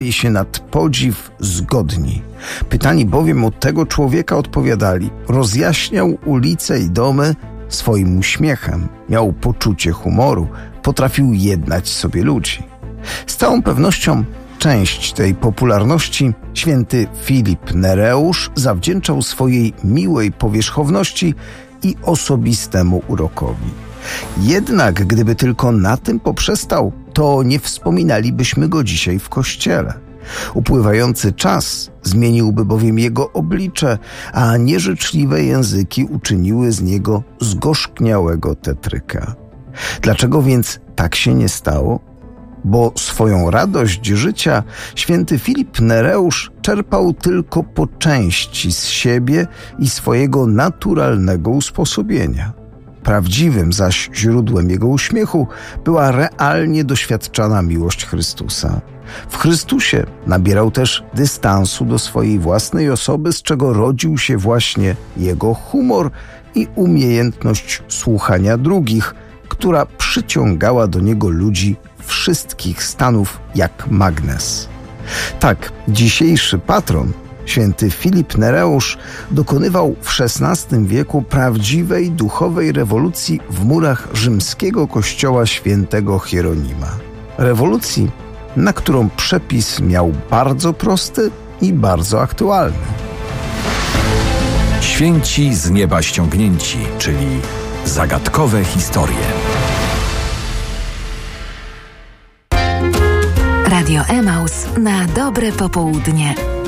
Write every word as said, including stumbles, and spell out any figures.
okazali się nad podziw zgodni. Pytani bowiem o tego człowieka odpowiadali: rozjaśniał ulice i domy swoim uśmiechem, miał poczucie humoru, potrafił jednać sobie ludzi. Z całą pewnością część tej popularności święty Filip Nereusz zawdzięczał swojej miłej powierzchowności i osobistemu urokowi. Jednak gdyby tylko na tym poprzestał, to nie wspominalibyśmy go dzisiaj w kościele. Upływający czas zmieniłby bowiem jego oblicze, a nieżyczliwe języki uczyniły z niego zgorzkniałego tetryka. Dlaczego więc tak się nie stało? Bo swoją radość życia święty Filip Nereusz czerpał tylko po części z siebie i swojego naturalnego usposobienia. Prawdziwym zaś źródłem jego uśmiechu była realnie doświadczana miłość Chrystusa. W Chrystusie nabierał też dystansu do swojej własnej osoby, z czego rodził się właśnie jego humor i umiejętność słuchania drugich, która przyciągała do niego ludzi wszystkich stanów jak magnes. Tak, dzisiejszy patron, święty Filip Nereusz, dokonywał w szesnastym wieku prawdziwej duchowej rewolucji w murach rzymskiego kościoła świętego Hieronima. Rewolucji, na którą przepis miał bardzo prosty i bardzo aktualny. Święci z nieba ściągnięci, czyli zagadkowe historie. Radio Emaus na dobre popołudnie.